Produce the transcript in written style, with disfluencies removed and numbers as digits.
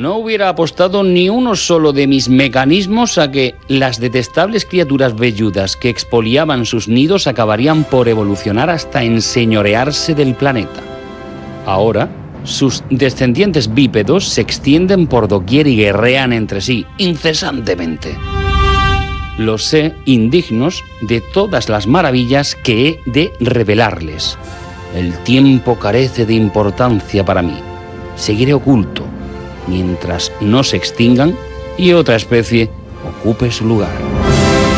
No hubiera apostado ni uno solo de mis mecanismos a que las detestables criaturas velludas que expoliaban sus nidos acabarían por evolucionar hasta enseñorearse del planeta. Ahora, sus descendientes bípedos se extienden por doquier y guerrean entre sí incesantemente. Los sé indignos de todas las maravillas que he de revelarles. El tiempo carece de importancia para mí. Seguiré oculto, mientras no se extingan y otra especie ocupe su lugar.